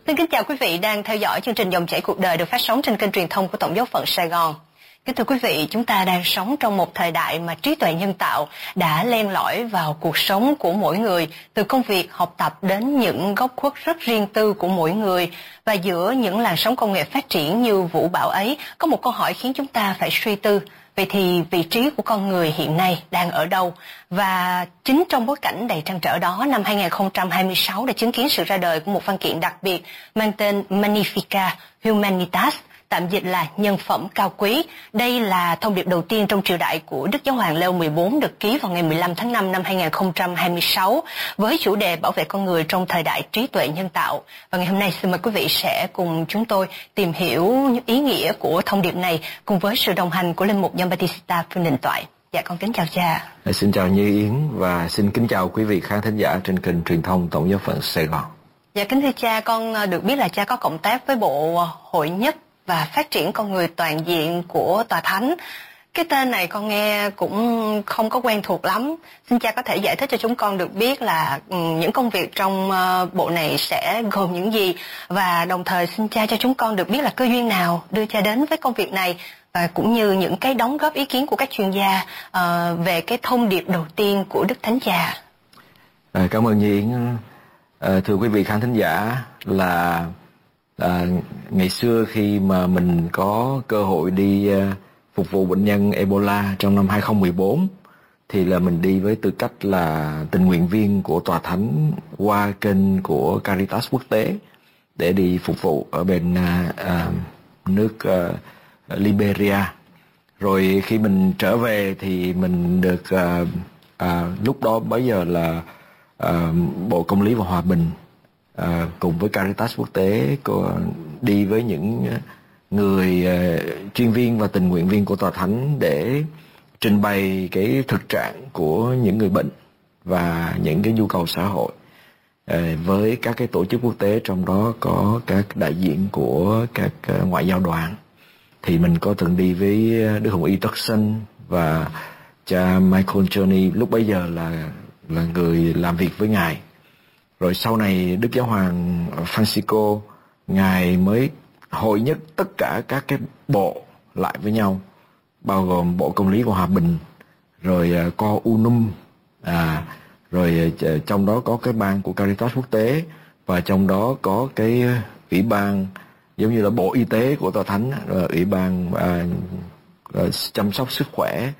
Xin kính chào quý vị đang theo dõi chương trình Dòng chảy cuộc đời được phát sóng trên kênh truyền thông của Tổng giáo phận Sài Gòn. Kính thưa quý vị, chúng ta đang sống trong một thời đại mà trí tuệ nhân tạo đã len lỏi vào cuộc sống của mỗi người, từ công việc, học tập đến những góc khuất rất riêng tư của mỗi người. Và giữa những làn sóng công nghệ phát triển như vũ bão ấy, có một câu hỏi khiến chúng ta phải suy tư. Vậy thì vị trí của con người hiện nay đang ở đâu? Và chính trong bối cảnh đầy trăn trở đó, năm 2026 đã chứng kiến sự ra đời của một văn kiện đặc biệt mang tên Magnificat Humanitas, tạm dịch là nhân phẩm cao quý. Đây là thông điệp đầu tiên trong triều đại của Đức Giáo hoàng Leo 14 được ký vào ngày 15 tháng 5 năm 2026 với chủ đề bảo vệ con người trong thời đại trí tuệ nhân tạo. Và ngày hôm nay xin mời quý vị sẽ cùng chúng tôi tìm hiểu ý nghĩa của thông điệp này cùng với sự đồng hành của Linh mục John Bautista Phương Đình Toại. Dạ con kính chào cha. Xin chào Như Yến và xin kính chào quý vị khán thính giả trên kênh truyền thông Tổng giáo phận Sài Gòn. Dạ kính thưa cha, con được biết là cha có cộng tác với Bộ Hội Nhất và Phát triển Con Người Toàn Diện của Tòa Thánh. Cái tên này con nghe cũng không có quen thuộc lắm. Xin cha có thể giải thích cho chúng con được biết là những công việc trong bộ này sẽ gồm những gì, và đồng thời xin cha cho chúng con được biết là cơ duyên nào đưa cha đến với công việc này, và cũng như những cái đóng góp ý kiến của các chuyên gia về cái thông điệp đầu tiên của Đức Thánh Cha. Cảm ơn Như Yến. Thưa quý vị khán thính giả, là ngày xưa khi mà mình có cơ hội đi phục vụ bệnh nhân Ebola trong năm 2014 thì là mình đi với tư cách là tình nguyện viên của Tòa Thánh qua kênh của Caritas quốc tế để đi phục vụ ở bên nước Liberia. Rồi khi mình trở về thì mình được lúc đó bấy giờ là Bộ Công lý và Hòa bình cùng với Caritas quốc tế đi với những người chuyên viên và tình nguyện viên của Tòa Thánh để trình bày cái thực trạng của những người bệnh và những cái nhu cầu xã hội với các cái tổ chức quốc tế, trong đó có các đại diện của các ngoại giao đoàn. Thì mình có từng đi với Đức Hồng Y Tất Sân và cha Michael Journey, lúc bấy giờ là người làm việc với Ngài. Rồi sau này Đức Giáo hoàng Francisco, Ngài mới hội nhất tất cả các cái bộ lại với nhau, bao gồm Bộ Công lý và Hòa bình, rồi Co Unum, rồi trong đó có cái ban của Caritas quốc tế, và trong đó có cái ủy ban giống như là Bộ Y tế của Tòa Thánh, rồi ủy ban chăm sóc sức khỏe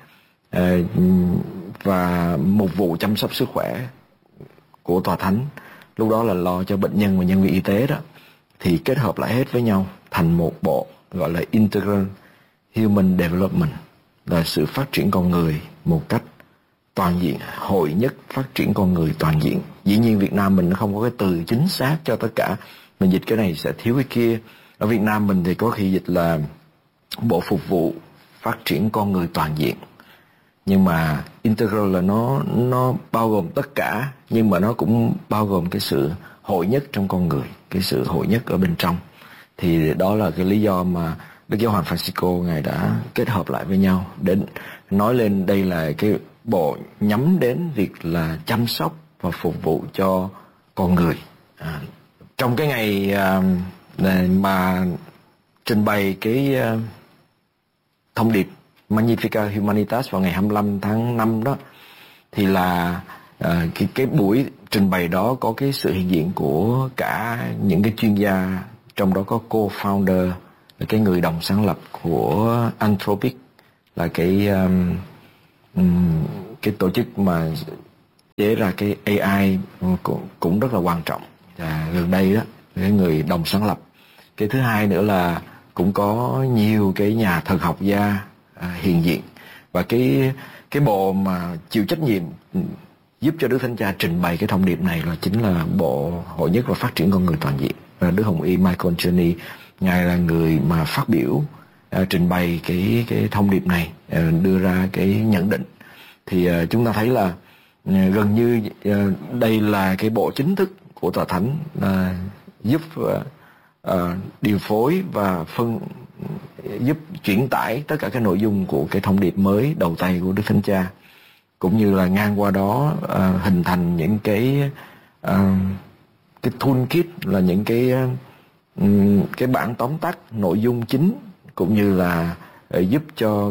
và mục vụ chăm sóc sức khỏe của Tòa Thánh, lúc đó là lo cho bệnh nhân và nhân viên y tế đó, thì kết hợp lại hết với nhau thành một bộ gọi là Integral Human Development, là sự phát triển con người một cách toàn diện, hội nhất phát triển con người toàn diện. Dĩ nhiên Việt Nam mình nó không có cái từ chính xác cho tất cả, mình dịch cái này sẽ thiếu cái kia. Ở Việt Nam mình thì có khi dịch là Bộ Phục vụ Phát triển Con Người Toàn Diện, nhưng mà Integral là nó bao gồm tất cả, nhưng mà nó cũng bao gồm cái sự hội nhất trong con người, cái sự hội nhất ở bên trong. Thì đó là cái lý do mà Đức Giáo hoàng Francisco Ngài đã kết hợp lại với nhau để nói lên đây là cái bộ nhắm đến việc là chăm sóc và phục vụ cho con người. Trong cái ngày mà trình bày cái thông điệp Magnificat Humanitas vào ngày 25 tháng 5 đó, thì là cái buổi trình bày đó có cái sự hiện diện của cả những cái chuyên gia, trong đó có co-founder, là cái người đồng sáng lập của Anthropic, là cái tổ chức mà chế ra cái AI cũng rất là quan trọng gần đây đó, cái người đồng sáng lập. Cái thứ hai nữa là cũng có nhiều cái nhà thần học gia hiện diện, và cái bộ mà chịu trách nhiệm giúp cho Đức Thánh Cha trình bày cái thông điệp này là chính là Bộ Hội nhất và Phát triển Con Người Toàn diện. Và Đức Hồng Y Michael Journey, Ngài là người mà phát biểu trình bày cái thông điệp này, đưa ra cái nhận định. Thì chúng ta thấy là gần như đây là cái bộ chính thức của Tòa Thánh, giúp điều phối và giúp chuyển tải tất cả cái nội dung của cái thông điệp mới đầu tay của Đức Thánh Cha, cũng như là ngang qua đó hình thành những cái toolkit, là những cái cái bản tóm tắt nội dung chính, cũng như là giúp cho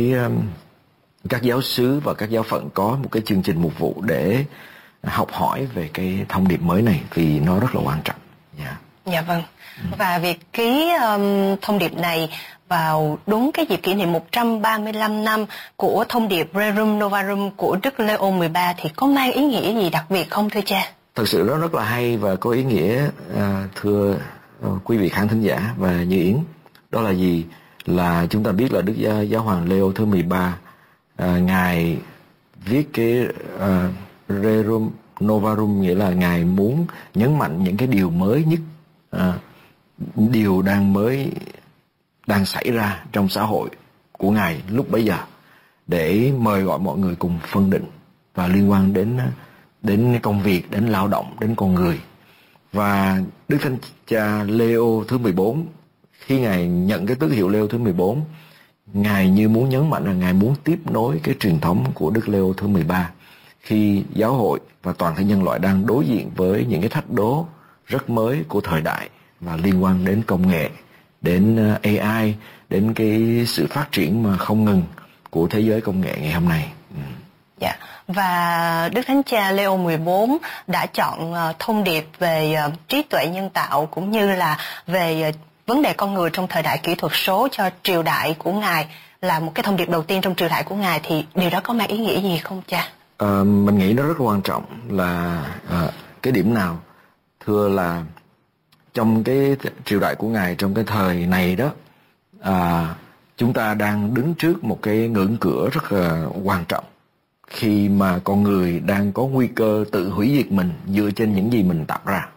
các giáo xứ và các giáo phận có một cái chương trình mục vụ để học hỏi về cái thông điệp mới này, vì nó rất là quan trọng. Dạ vâng. Và việc ký thông điệp này vào đúng cái dịp kỷ niệm 135 năm của thông điệp Rerum Novarum của Đức Leo 13 thì có mang ý nghĩa gì đặc biệt không thưa cha? Thật sự nó rất là hay và có ý nghĩa, thưa quý vị khán thính giả và Như Yến. Đó là gì? Là chúng ta biết là Đức Giáo hoàng Leo thứ 13 ngài viết cái Rerum Novarum, nghĩa là ngài muốn nhấn mạnh những cái điều mới nhất, điều đang xảy ra trong xã hội của ngài lúc bấy giờ, để mời gọi mọi người cùng phân định và liên quan đến công việc, đến lao động, đến con người. Và Đức Thánh Cha Leo thứ 14, khi ngài nhận cái tước hiệu Leo thứ 14, ngài như muốn nhấn mạnh là ngài muốn tiếp nối cái truyền thống của Đức Leo thứ 13, khi giáo hội và toàn thể nhân loại đang đối diện với những cái thách đố rất mới của thời đại và liên quan đến công nghệ, đến AI, đến cái sự phát triển mà không ngừng của thế giới công nghệ ngày hôm nay. Dạ. Và Đức Thánh Cha Leo 14 đã chọn thông điệp về trí tuệ nhân tạo cũng như là về vấn đề con người trong thời đại kỹ thuật số cho triều đại của ngài, là một cái thông điệp đầu tiên trong triều đại của ngài, thì điều đó có mang ý nghĩa gì không cha? Mình nghĩ nó rất là quan trọng là cái điểm nào? Thưa là trong cái triều đại của ngài, trong cái thời này đó, chúng ta đang đứng trước một cái ngưỡng cửa rất là quan trọng, khi mà con người đang có nguy cơ tự hủy diệt mình dựa trên những gì mình tạo ra.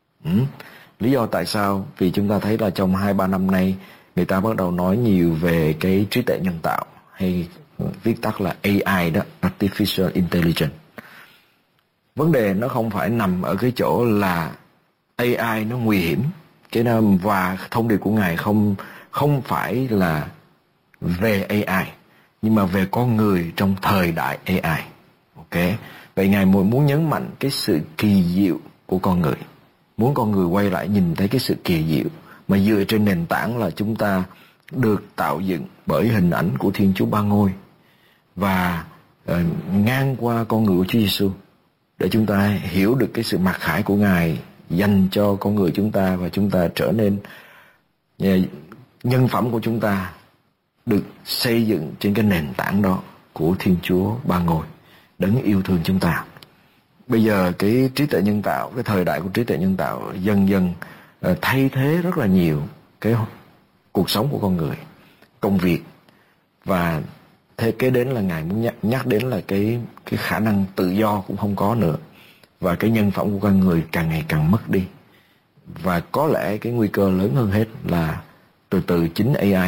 Lý do tại sao? Vì chúng ta thấy là trong 2-3 năm nay, người ta bắt đầu nói nhiều về cái trí tuệ nhân tạo, hay viết tắt là AI đó, Artificial Intelligence. Vấn đề nó không phải nằm ở cái chỗ là AI nó nguy hiểm, và thông điệp của ngài không phải là về AI, nhưng mà về con người trong thời đại AI. Ok, vậy ngài muốn nhấn mạnh cái sự kỳ diệu của con người, muốn con người quay lại nhìn thấy cái sự kỳ diệu mà dựa trên nền tảng là chúng ta được tạo dựng bởi hình ảnh của Thiên Chúa Ba Ngôi, và ngang qua con người của Chúa Giêsu, để chúng ta hiểu được cái sự mặc khải của ngài dành cho con người chúng ta, và chúng ta trở nên nhân phẩm của chúng ta được xây dựng trên cái nền tảng đó của Thiên Chúa Ba Ngôi, đấng yêu thương chúng ta. Bây giờ cái trí tuệ nhân tạo, cái thời đại của trí tuệ nhân tạo dần dần thay thế rất là nhiều cái cuộc sống của con người, công việc, và thế kế đến là ngài muốn nhắc đến là cái khả năng tự do cũng không có nữa, và cái nhân phẩm của con người càng ngày càng mất đi. Và có lẽ cái nguy cơ lớn hơn hết là từ từ chính AI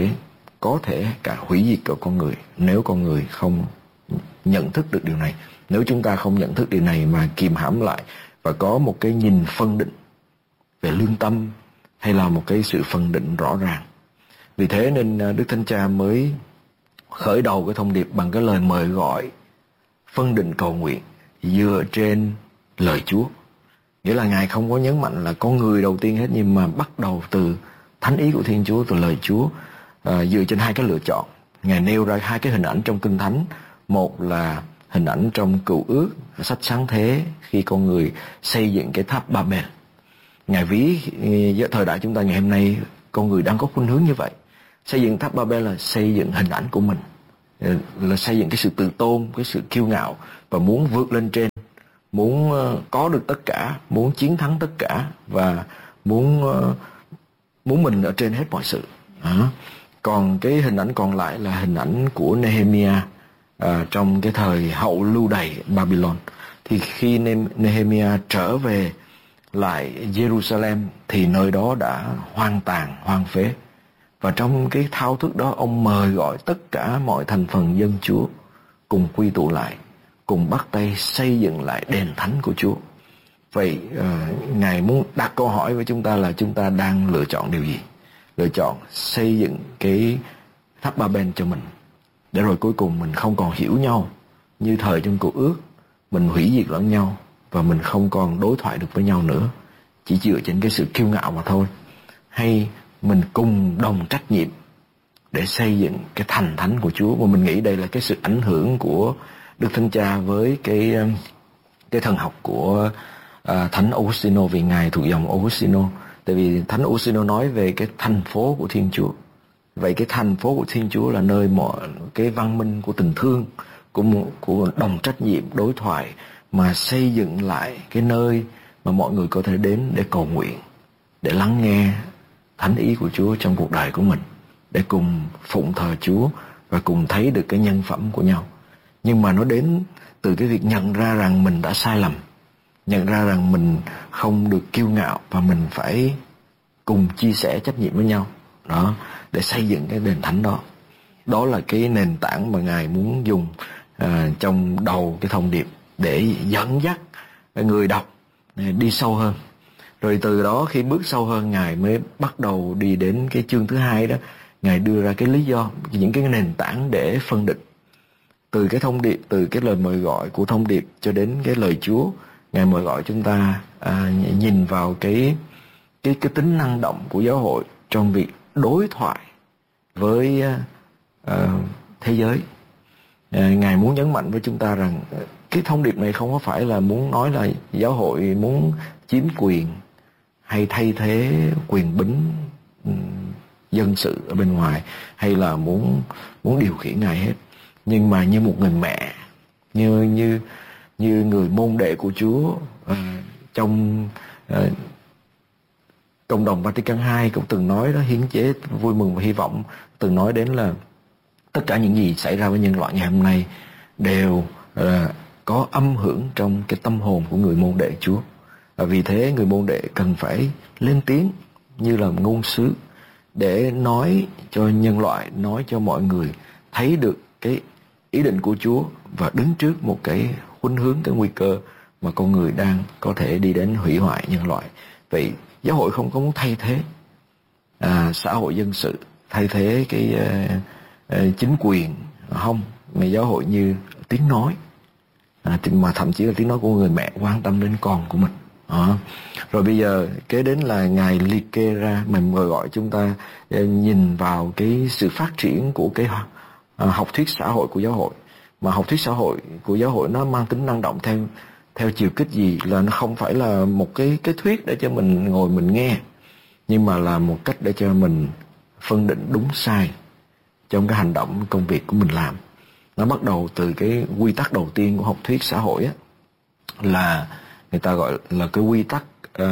có thể cả hủy diệt của con người, nếu con người không nhận thức được điều này. Nếu chúng ta không nhận thức điều này mà kìm hãm lại và có một cái nhìn phân định về lương tâm, hay là một cái sự phân định rõ ràng. Vì thế nên Đức Thánh Cha mới khởi đầu cái thông điệp bằng cái lời mời gọi phân định cầu nguyện dựa trên lời Chúa. Nghĩa là ngài không có nhấn mạnh là con người đầu tiên hết, nhưng mà bắt đầu từ thánh ý của Thiên Chúa, từ lời Chúa, dựa trên hai cái lựa chọn. Ngài nêu ra hai cái hình ảnh trong Kinh Thánh. Một là hình ảnh trong Cựu Ước, sách Sáng Thế, khi con người xây dựng cái tháp Ba-bel. Ngài ví thời đại chúng ta ngày hôm nay, con người đang có khuynh hướng như vậy. Xây dựng tháp Ba-bel là xây dựng hình ảnh của mình, là xây dựng cái sự tự tôn, cái sự kiêu ngạo, và muốn vượt lên trên, muốn có được tất cả, muốn chiến thắng tất cả, và muốn mình ở trên hết mọi sự. Còn cái hình ảnh còn lại là hình ảnh của Nehemiah trong cái thời hậu lưu đày Babylon. Thì khi Nehemiah trở về lại Jerusalem thì nơi đó đã hoang tàn, hoang phế. Và trong cái thao thức đó, ông mời gọi tất cả mọi thành phần dân Chúa cùng quy tụ lại, cùng bắt tay xây dựng lại đền thánh của Chúa. Vậy Ngài muốn đặt câu hỏi với chúng ta là chúng ta đang lựa chọn điều gì? Lựa chọn xây dựng cái tháp Ba-bel cho mình, để rồi cuối cùng mình không còn hiểu nhau như thời trong Cựu Ước, mình hủy diệt lẫn nhau và mình không còn đối thoại được với nhau nữa, chỉ dựa trên cái sự kiêu ngạo mà thôi. hay mình cùng đồng trách nhiệm để xây dựng cái thành thánh của Chúa. Và mình nghĩ đây là cái sự ảnh hưởng của Đức Thánh Cha với cái thần học của Thánh Augustino, vì Ngài thuộc dòng Augustino. Tại vì Thánh Augustino nói về cái thành phố của Thiên Chúa. Vậy cái thành phố của Thiên Chúa là nơi mọi cái văn minh của tình thương, của đồng trách nhiệm, đối thoại, mà xây dựng lại cái nơi mà mọi người có thể đến để cầu nguyện, để lắng nghe thánh ý của Chúa trong cuộc đời của mình, để cùng phụng thờ Chúa và cùng thấy được cái nhân phẩm của nhau. Nhưng mà nó đến từ cái việc nhận ra rằng mình đã sai lầm, nhận ra rằng mình không được kiêu ngạo và mình phải cùng chia sẻ trách nhiệm với nhau đó, để xây dựng cái đền thánh đó. Đó là cái nền tảng mà Ngài muốn dùng trong đầu cái thông điệp để dẫn dắt người đọc đi sâu hơn. Rồi từ đó khi bước sâu hơn, Ngài mới bắt đầu đi đến cái chương thứ hai đó. Ngài đưa ra cái lý do, những cái nền tảng để phân định. Từ cái thông điệp, từ cái lời mời gọi của thông điệp cho đến cái lời Chúa, Ngài mời gọi chúng ta nhìn vào cái tính năng động của giáo hội trong việc đối thoại với thế giới. Ngài muốn nhấn mạnh với chúng ta rằng cái thông điệp này không có phải là muốn nói là giáo hội muốn chiếm quyền hay thay thế quyền bính dân sự ở bên ngoài, hay là muốn điều khiển Ngài hết. Nhưng mà như một người mẹ, như người môn đệ của Chúa trong cộng đồng Vatican II cũng từng nói đó, hiến chế vui mừng và hy vọng từng nói đến là tất cả những gì xảy ra với nhân loại ngày hôm nay đều có âm hưởng trong cái tâm hồn của người môn đệ Chúa. Và vì thế người môn đệ cần phải lên tiếng như là ngôn sứ để nói cho nhân loại, nói cho mọi người thấy được cái ý định của Chúa và đứng trước một cái khuynh hướng, cái nguy cơ mà con người đang có thể đi đến hủy hoại nhân loại. Vậy giáo hội không có muốn thay thế xã hội dân sự, thay thế cái chính quyền, không, mà giáo hội như tiếng nói, mà thậm chí là tiếng nói của người mẹ quan tâm đến con của mình. Rồi bây giờ kế đến là Ngài liệt kê ra, mình gọi chúng ta nhìn vào cái sự phát triển của cái học thuyết xã hội của giáo hội. Mà học thuyết xã hội của giáo hội nó mang tính năng động theo chiều kích gì, là nó không phải là một cái thuyết để cho mình ngồi mình nghe, nhưng mà là một cách để cho mình phân định đúng sai trong cái hành động, công việc của mình làm. Nó bắt đầu từ cái quy tắc đầu tiên của học thuyết xã hội á, là người ta gọi là cái quy tắc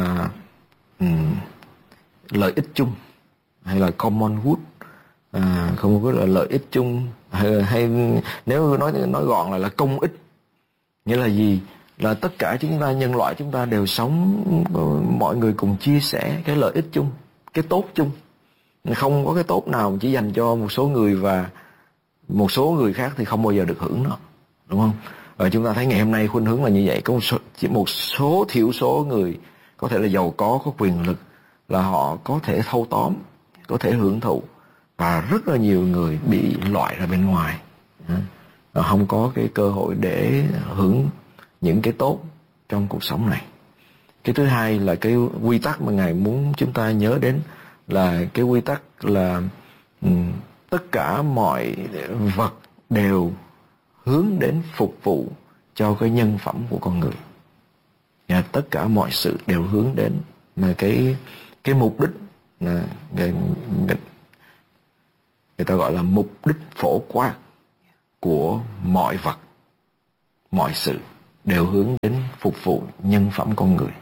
lợi ích chung, hay là common good, không có là lợi ích chung, hay nếu nói gọn là công ích. Nghĩa là gì? Là tất cả chúng ta, nhân loại chúng ta đều sống, mọi người cùng chia sẻ cái lợi ích chung, cái tốt chung. Không có cái tốt nào chỉ dành cho một số người và một số người khác thì không bao giờ được hưởng nó, đúng không? Và chúng ta thấy ngày hôm nay khuynh hướng là như vậy. Có chỉ một số thiểu số người có thể là giàu có quyền lực, là họ có thể thâu tóm, có thể hưởng thụ, và rất là nhiều người bị loại ra bên ngoài, không có cái cơ hội để hưởng những cái tốt trong cuộc sống này. Cái thứ hai là cái quy tắc mà Ngài muốn chúng ta nhớ đến, là cái quy tắc là tất cả mọi vật đều hướng đến phục vụ cho cái nhân phẩm của con người. Tất cả mọi sự đều hướng đến mà cái mục đích, người ta gọi là mục đích phổ quát của mọi vật, mọi sự đều hướng đến phục vụ nhân phẩm con người.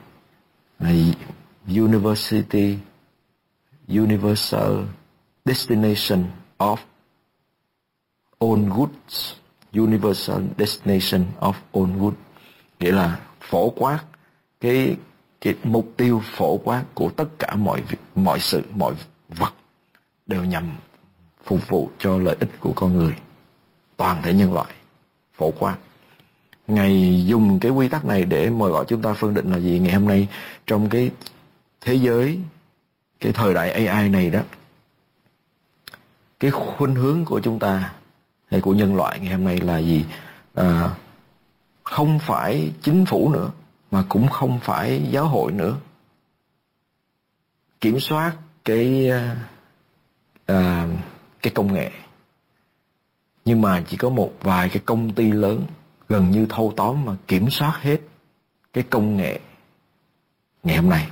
Universal destination of all goods. Universal destination of all goods nghĩa là phổ quát, cái mục tiêu phổ quát của tất cả mọi sự, mọi vật đều nhằm phục vụ cho lợi ích của con người, toàn thể nhân loại, phổ quát. Ngài dùng cái quy tắc này để mời gọi chúng ta phân định là gì? Ngày hôm nay trong cái thế giới, cái thời đại AI này đó, cái khuynh hướng của chúng ta hay của nhân loại ngày hôm nay là gì? Không phải chính phủ nữa, mà cũng không phải giáo hội nữa kiểm soát cái công nghệ, nhưng mà chỉ có một vài cái công ty lớn gần như thâu tóm mà kiểm soát hết cái công nghệ ngày hôm nay.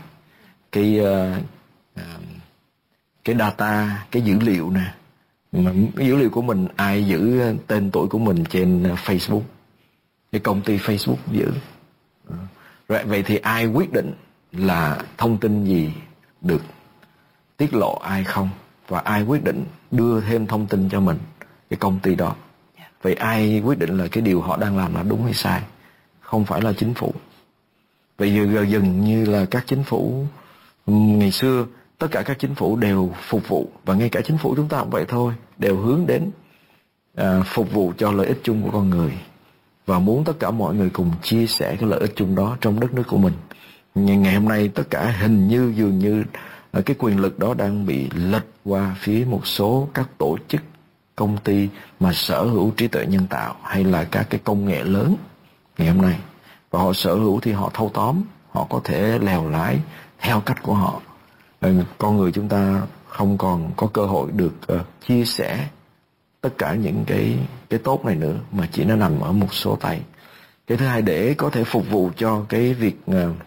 Cái data, cái dữ liệu nè, mà cái dữ liệu của mình ai giữ tên tuổi của mình trên Facebook? Cái công ty Facebook giữ. Rồi vậy thì ai quyết định là thông tin gì được tiết lộ ai không, và ai quyết định đưa thêm thông tin cho mình? Cái công ty đó. Vậy ai quyết định là cái điều họ đang làm là đúng hay sai? Không phải là chính phủ. Bây giờ dần như là các chính phủ ngày xưa, tất cả các chính phủ đều phục vụ, và ngay cả chính phủ chúng ta cũng vậy thôi, đều hướng đến phục vụ cho lợi ích chung của con người, và muốn tất cả mọi người cùng chia sẻ cái lợi ích chung đó trong đất nước của mình. Nhưng ngày hôm nay tất cả hình như dường như cái quyền lực đó đang bị lệch qua phía một số các tổ chức, công ty mà sở hữu trí tuệ nhân tạo hay là các cái công nghệ lớn ngày hôm nay. Và họ sở hữu thì họ thâu tóm, họ có thể lèo lái theo cách của họ. Con người chúng ta không còn có cơ hội được chia sẻ tất cả những cái tốt này nữa, mà chỉ nó nằm ở một số tay. Cái thứ hai, để có thể phục vụ cho cái việc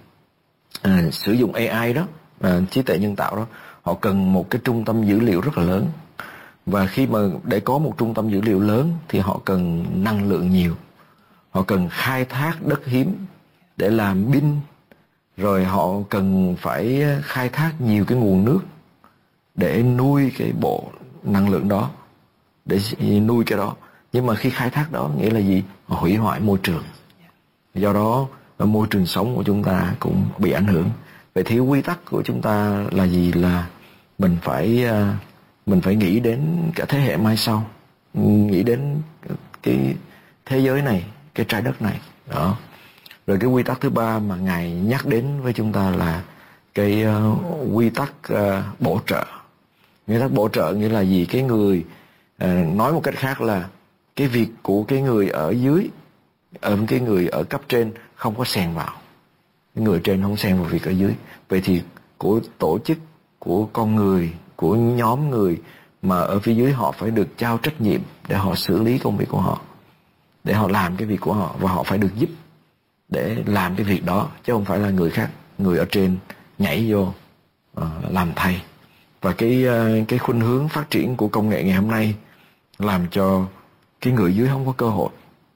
sử dụng AI đó, trí tuệ nhân tạo đó, họ cần một cái trung tâm dữ liệu rất là lớn. Và khi mà để có một trung tâm dữ liệu lớn thì họ cần năng lượng nhiều, họ cần khai thác đất hiếm để làm pin, rồi họ cần phải khai thác nhiều cái nguồn nước để nuôi cái bộ năng lượng đó, để nuôi cái đó. Nhưng mà khi khai thác đó nghĩa là gì? Họ hủy hoại môi trường. Do đó môi trường sống của chúng ta cũng bị ảnh hưởng. Vậy thì quy tắc của chúng ta là gì? Là mình phải nghĩ đến cả thế hệ mai sau, nghĩ đến cái thế giới này, cái trái đất này đó. Rồi cái quy tắc thứ ba mà Ngài nhắc đến với chúng ta là cái quy tắc bổ trợ. Quy tắc bổ trợ nghĩa là gì? Cái người nói một cách khác là cái việc của cái người ở dưới, cái người ở cấp trên không có xen vào, cái người trên không xen vào việc ở dưới. Vậy thì của tổ chức, của con người, của nhóm người mà ở phía dưới, họ phải được trao trách nhiệm để họ xử lý công việc của họ, để họ làm cái việc của họ, và họ phải được giúp để làm cái việc đó, chứ không phải là người khác, người ở trên nhảy vô làm thay. Và cái khuynh hướng phát triển của công nghệ ngày hôm nay làm cho cái người dưới không có cơ hội.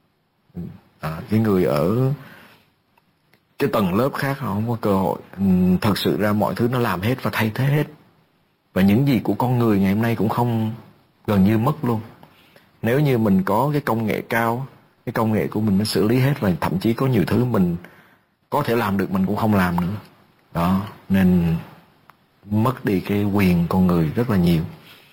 Cái người ở cái tầng lớp khác họ không có cơ hội. Thật sự ra mọi thứ nó làm hết và thay thế hết. Và những gì của con người ngày hôm nay cũng không, gần như mất luôn. Nếu như mình có cái công nghệ cao, cái công nghệ của mình nó xử lý hết, và thậm chí có nhiều thứ mình có thể làm được mình cũng không làm nữa. Đó, nên mất đi cái quyền con người rất là nhiều.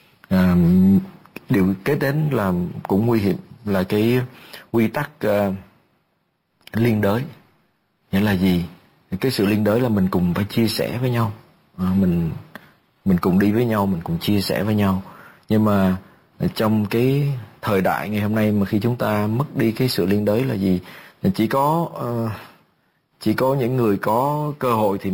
Điều kế đến là cũng nguy hiểm là cái quy tắc liên đới. Nghĩa là gì? Cái sự liên đới là mình cùng phải chia sẻ với nhau, mình cùng đi với nhau, mình cùng chia sẻ với nhau. Nhưng mà trong cái thời đại ngày hôm nay mà khi chúng ta mất đi cái sự liên đới là gì? Chỉ có những người có cơ hội thì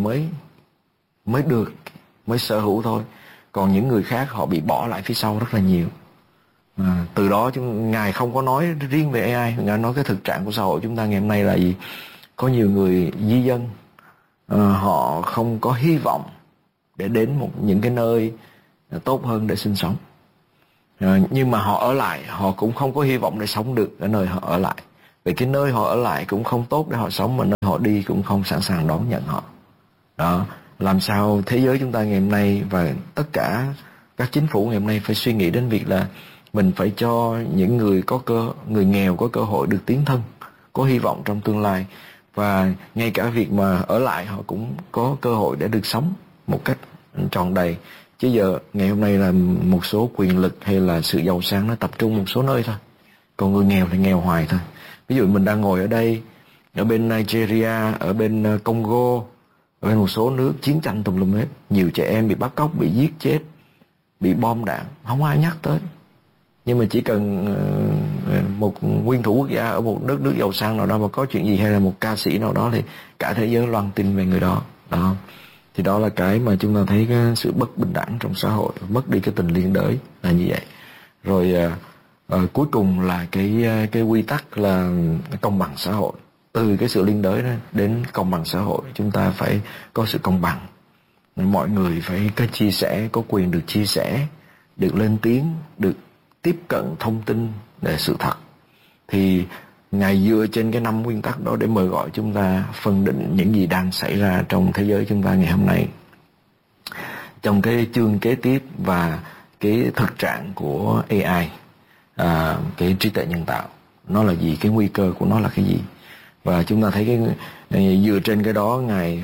mới sở hữu thôi. Còn những người khác họ bị bỏ lại phía sau rất là nhiều. Từ đó Ngài không có nói riêng về AI, Ngài nói cái thực trạng của xã hội chúng ta ngày hôm nay là gì? Có nhiều người di dân, họ không có hy vọng để đến những cái nơi tốt hơn để sinh sống. Nhưng mà họ ở lại, họ cũng không có hy vọng để sống được ở nơi họ ở lại. Vì cái nơi họ ở lại cũng không tốt để họ sống, mà nơi họ đi cũng không sẵn sàng đón nhận họ. Đó, làm sao thế giới chúng ta ngày hôm nay và tất cả các chính phủ ngày hôm nay phải suy nghĩ đến việc là mình phải cho những người nghèo có cơ hội được tiến thân, có hy vọng trong tương lai. Và ngay cả việc mà ở lại họ cũng có cơ hội để được sống một cách tròn đầy. Chứ giờ ngày hôm nay là một số quyền lực hay là sự giàu sang nó tập trung một số nơi thôi, còn người nghèo thì nghèo hoài thôi. Ví dụ mình đang ngồi ở đây, ở bên Nigeria, ở bên Congo, ở bên một số nước chiến tranh tùm lum hết, nhiều trẻ em bị bắt cóc, bị giết chết, bị bom đạn, không ai nhắc tới. Nhưng mà chỉ cần một nguyên thủ quốc gia ở một đất nước giàu sang nào đó mà có chuyện gì, hay là một ca sĩ nào đó, thì cả thế giới loan tin về người đó. Đó. Thì đó là cái mà chúng ta thấy cái sự bất bình đẳng trong xã hội, mất đi cái tình liên đới là như vậy. Rồi cuối cùng là cái quy tắc là công bằng xã hội. Từ cái sự liên đới đó đến công bằng xã hội, chúng ta phải có sự công bằng. Mọi người phải có chia sẻ, có quyền được chia sẻ, được lên tiếng, được tiếp cận thông tin để sự thật. Thì Ngài dựa trên cái 5 nguyên tắc đó để mời gọi chúng ta phân định những gì đang xảy ra trong thế giới chúng ta ngày hôm nay. Trong cái chương kế tiếp và cái thực trạng của AI, cái trí tuệ nhân tạo, nó là gì, cái nguy cơ của nó là cái gì. Và chúng ta thấy dựa trên cái đó Ngài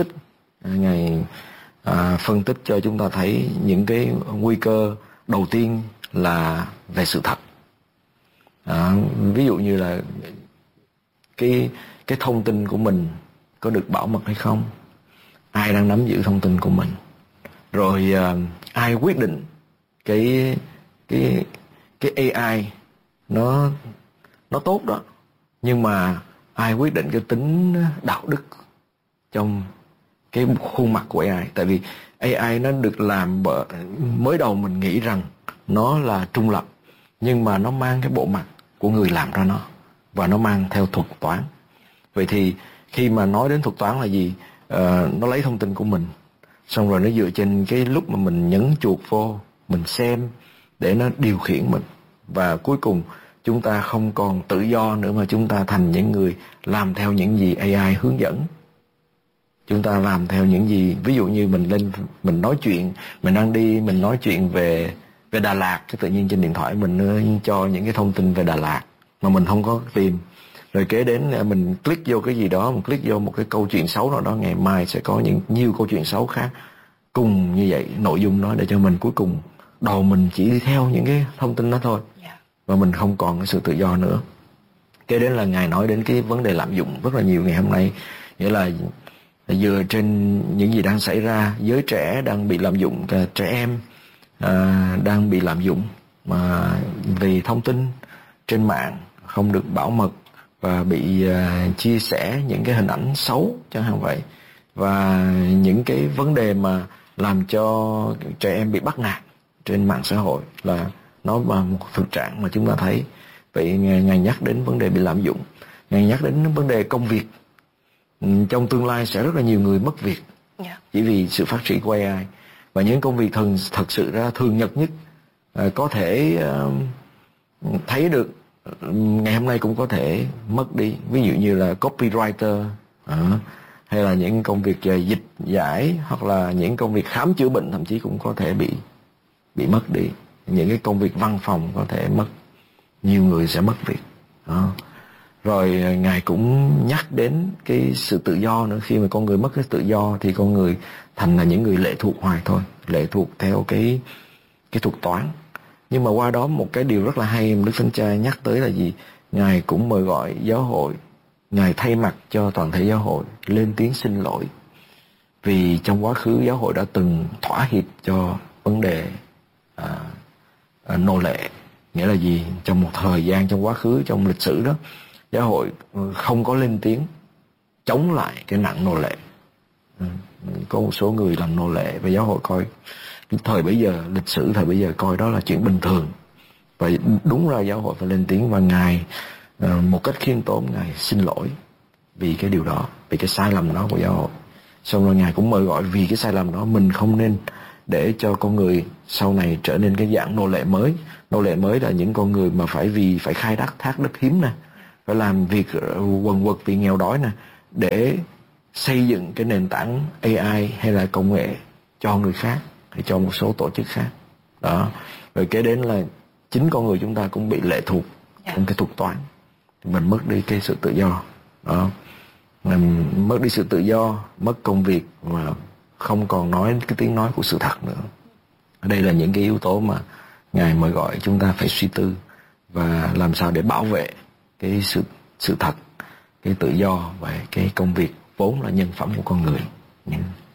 phân tích cho chúng ta thấy những cái nguy cơ đầu tiên là về sự thật. Ví dụ như là cái thông tin của mình có được bảo mật hay không, ai đang nắm giữ thông tin của mình, rồi ai quyết định cái AI nó tốt đó, nhưng mà ai quyết định cái tính đạo đức trong cái khuôn mặt của AI. Tại vì AI nó được làm mới đầu mình nghĩ rằng nó là trung lập, nhưng mà nó mang cái bộ mặt của người làm ra nó, và nó mang theo thuật toán. Vậy thì khi mà nói đến thuật toán là gì, nó lấy thông tin của mình, xong rồi nó dựa trên cái lúc mà mình nhấn chuột vô, mình xem để nó điều khiển mình. Và cuối cùng chúng ta không còn tự do nữa, mà chúng ta thành những người làm theo những gì AI hướng dẫn. Chúng ta làm theo những gì, ví dụ như mình nói chuyện, mình đang đi, mình nói chuyện về Đà Lạt, cái tự nhiên trên điện thoại mình cho những cái thông tin về Đà Lạt mà mình không có tìm. Rồi kế đến mình click vô cái gì đó, mình click vô một cái câu chuyện xấu nào đó, ngày mai sẽ có nhiều câu chuyện xấu khác cùng như vậy, nội dung đó, để cho mình cuối cùng đầu mình chỉ đi theo những cái thông tin đó thôi, và mình không còn cái sự tự do nữa. Kế đến là Ngài nói đến cái vấn đề lạm dụng rất là nhiều ngày hôm nay, nghĩa là dựa trên những gì đang xảy ra, giới trẻ đang bị lạm dụng, trẻ em đang bị lạm dụng mà vì thông tin trên mạng không được bảo mật, và bị chia sẻ những cái hình ảnh xấu chẳng hạn vậy, và những cái vấn đề mà làm cho trẻ em bị bắt nạt trên mạng xã hội là nó là một thực trạng mà chúng ta thấy. Vậy Ngài nhắc đến vấn đề bị lạm dụng, Ngài nhắc đến vấn đề công việc. Trong tương lai sẽ rất là nhiều người mất việc chỉ vì sự phát triển của AI, và những công việc thật sự ra thường nhật nhất có thể thấy được ngày hôm nay cũng có thể mất đi. Ví dụ như là copywriter, hay là những công việc dịch giải, hoặc là những công việc khám chữa bệnh thậm chí cũng có thể bị mất đi. Những cái công việc văn phòng có thể mất, nhiều người sẽ mất việc. Rồi Ngài cũng nhắc đến cái sự tự do nữa. Khi mà con người mất cái tự do thì con người thành là những người lệ thuộc hoài thôi, lệ thuộc theo cái thuật toán. Nhưng mà qua đó một cái điều rất là hay Đức Thánh Cha nhắc tới là gì? Ngài cũng mời gọi giáo hội, Ngài thay mặt cho toàn thể giáo hội lên tiếng xin lỗi, vì trong quá khứ giáo hội đã từng thỏa hiệp cho vấn đề nô lệ. Nghĩa là gì? Trong một thời gian trong quá khứ, trong lịch sử đó, giáo hội không có lên tiếng chống lại cái nạn nô lệ. Có một số người làm nô lệ, và giáo hội coi thời bấy giờ, lịch sử thời bấy giờ coi đó là chuyện bình thường. Và đúng ra giáo hội phải lên tiếng, và Ngài một cách khiêm tốn Ngài xin lỗi vì cái điều đó, vì cái sai lầm đó của giáo hội. Xong rồi Ngài cũng mời gọi vì cái sai lầm đó mình không nên để cho con người sau này trở nên cái dạng nô lệ mới. Nô lệ mới là những con người mà phải khai thác đất hiếm nè, phải làm việc quần quật vì nghèo đói nè, để xây dựng cái nền tảng AI hay là công nghệ cho người khác, hay cho một số tổ chức khác đó. Rồi kế đến là chính con người chúng ta cũng bị lệ thuộc trong cái thuật toán, mình mất đi cái sự tự do đó, mình mất đi sự tự do, mất công việc, và không còn nói cái tiếng nói của sự thật nữa. Đây là những cái yếu tố mà Ngài mời gọi chúng ta phải suy tư, và làm sao để bảo vệ cái sự thật, cái tự do và cái công việc vốn là nhân phẩm của con người.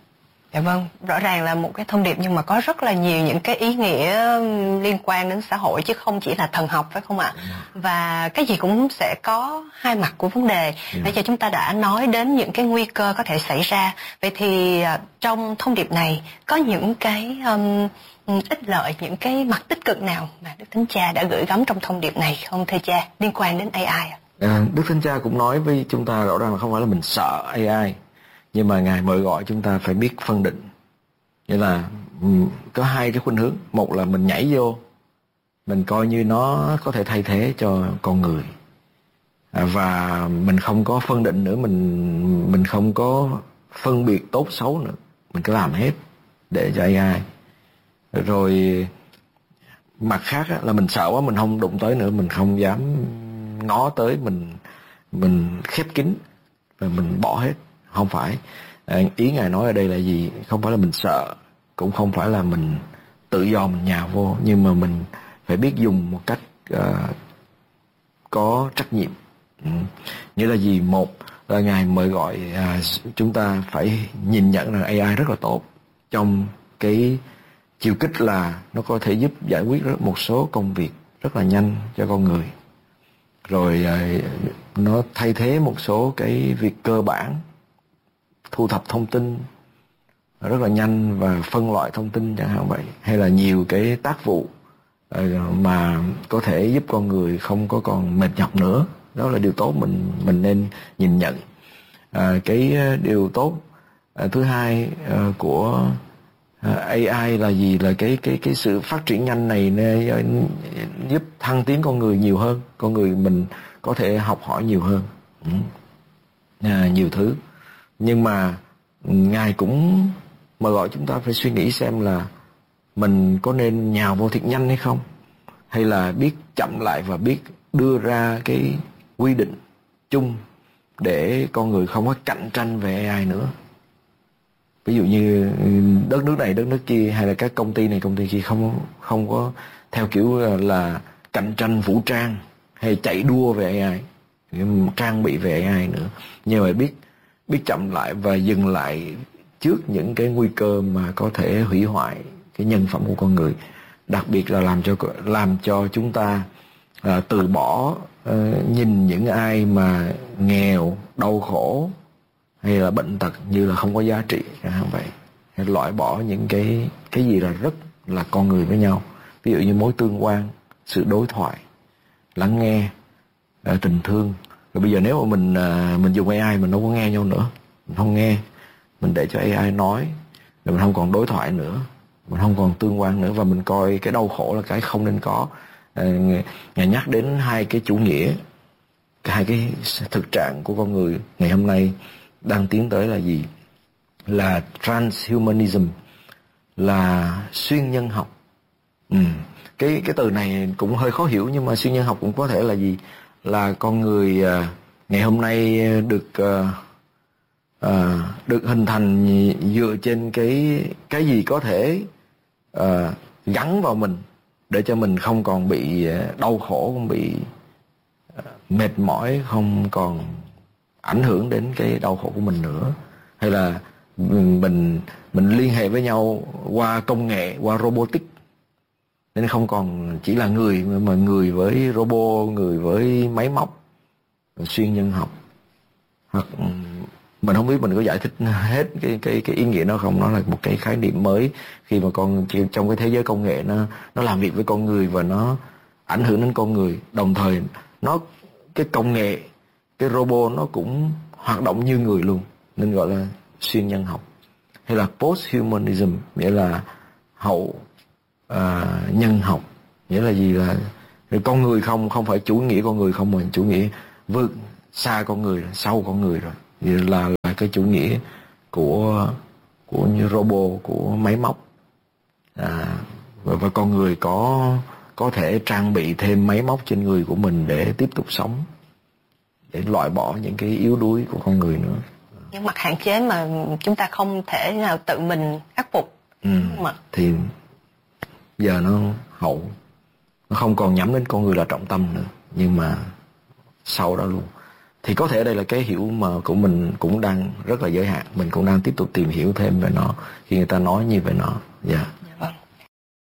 Dạ vâng, rõ ràng là một cái thông điệp nhưng mà có rất là nhiều những cái ý nghĩa liên quan đến xã hội chứ không chỉ là thần học, phải không ạ? Và cái gì cũng sẽ có hai mặt của vấn đề. Bây giờ chúng ta đã nói đến những cái nguy cơ có thể xảy ra. Vậy thì trong thông điệp này có những cái ích lợi, những cái mặt tích cực nào mà Đức Thánh Cha đã gửi gắm trong thông điệp này không thưa cha, liên quan đến AI ạ? Đức Thánh Cha cũng nói với chúng ta rõ ràng là không phải là mình sợ AI, nhưng mà Ngài mời gọi chúng ta phải biết phân định. Nghĩa là có hai cái khuynh hướng. Một là mình nhảy vô, mình coi như nó có thể thay thế cho con người, và mình không có phân định nữa, mình không có phân biệt tốt xấu nữa, mình cứ làm hết để cho AI. Rồi mặt khác là mình sợ quá, mình không đụng tới nữa, mình không dám ngó tới, mình khép kín và mình bỏ hết. Không phải. Ý Ngài nói ở đây là gì? Không phải là mình sợ, cũng không phải là mình tự do mình nhào vô, nhưng mà mình phải biết dùng một cách có trách nhiệm. Nghĩa là gì? Một là Ngài mời gọi chúng ta phải nhìn nhận rằng AI rất là tốt trong cái chiều kích là nó có thể giúp giải quyết một số công việc rất là nhanh cho con người. Rồi nó thay thế một số cái việc cơ bản, thu thập thông tin rất là nhanh và phân loại thông tin chẳng hạn vậy, hay là nhiều cái tác vụ mà có thể giúp con người không có còn mệt nhọc nữa. Đó là điều tốt mình nên nhìn nhận. Cái điều tốt thứ hai của AI là gì? Là cái sự phát triển nhanh này giúp thăng tiến con người nhiều hơn, con người mình có thể học hỏi nhiều hơn, nhiều thứ. Nhưng mà Ngài cũng mời gọi chúng ta phải suy nghĩ xem là mình có nên nhào vô thiệt nhanh hay không, hay là biết chậm lại và biết đưa ra cái quy định chung để con người không có cạnh tranh về AI nữa. Ví dụ như đất nước này, đất nước kia, hay là các công ty này, công ty kia không có theo kiểu là cạnh tranh vũ trang hay chạy đua về AI, trang bị về AI nữa. Nhưng mà biết chậm lại và dừng lại trước những cái nguy cơ mà có thể hủy hoại cái nhân phẩm của con người. Đặc biệt là làm cho chúng ta từ bỏ nhìn những ai mà nghèo, đau khổ hay là bệnh tật như là không có giá trị chẳng hạn vậy. Hay loại bỏ những cái gì là rất là con người với nhau. Ví dụ như mối tương quan, sự đối thoại, lắng nghe, tình thương. Rồi bây giờ nếu mà mình dùng AI mình đâu có nghe nhau nữa, mình không nghe, mình để cho AI nói, rồi mình không còn đối thoại nữa, mình không còn tương quan nữa, và mình coi cái đau khổ là cái không nên có. Ngài nhắc đến hai cái chủ nghĩa, hai cái thực trạng của con người ngày hôm nay đang tiến tới là gì? Là transhumanism, là xuyên nhân học. Cái từ này cũng hơi khó hiểu, nhưng mà xuyên nhân học cũng có thể là gì? Là con người ngày hôm nay được hình thành dựa trên cái gì có thể gắn vào mình để cho mình không còn bị đau khổ, không bị mệt mỏi, không còn ảnh hưởng đến cái đau khổ của mình nữa. Hay là mình liên hệ với nhau qua công nghệ, qua robotic, nên không còn chỉ là người mà người với robot, người với máy móc, xuyên nhân học. Hoặc mình không biết mình có giải thích hết cái ý nghĩa nó không. Nó là một cái khái niệm mới khi mà trong cái thế giới công nghệ nó làm việc với con người và nó ảnh hưởng đến con người. Đồng thời cái công nghệ, cái robot nó cũng hoạt động như người luôn, nên gọi là xuyên nhân học. Hay là posthumanism, nghĩa là hậu nhân học. Nghĩa là gì? Là con người không phải chủ nghĩa con người không, mà chủ nghĩa vượt xa con người, sau con người rồi. Vậy là cái chủ nghĩa của như robot, của máy móc. Và con người có thể trang bị thêm máy móc trên người của mình để tiếp tục sống, để loại bỏ những cái yếu đuối của con người nữa. Những mặt hạn chế mà chúng ta không thể nào tự mình khắc phục. Thì giờ nó không còn nhắm đến con người là trọng tâm nữa, nhưng mà sau đó luôn. Thì có thể đây là cái hiểu mà của mình cũng đang rất là giới hạn, mình cũng đang tiếp tục tìm hiểu thêm về nó khi người ta nói như về nó. Dạ.